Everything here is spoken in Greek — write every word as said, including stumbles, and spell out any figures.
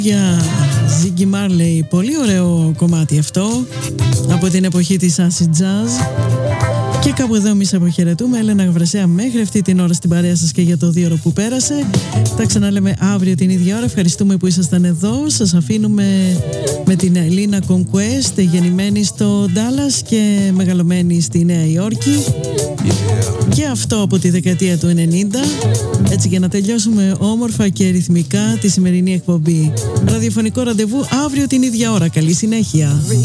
Για Ziggy Marley, πολύ ωραίο κομμάτι αυτό από την εποχή της acid jazz. Και κάπου εδώ εμείς αποχαιρετούμε. Έλενα Γαβρασέα μέχρι αυτή την ώρα στην παρέα σας και για το δύο ώρο που πέρασε. Τα ξαναλέμε αύριο την ίδια ώρα. Ευχαριστούμε που ήσασταν εδώ. Σας αφήνουμε με την Ελίνα Conquest, γεννημένη στο Ντάλλας και μεγαλωμένη στη Νέα Υόρκη. Yeah. Και αυτό από τη δεκαετία του ενενήντα. Έτσι για να τελειώσουμε όμορφα και ρυθμικά τη σημερινή εκπομπή. Ραδιοφωνικό ραντεβού αύριο την ίδια ώρα. Καλή συνέχεια.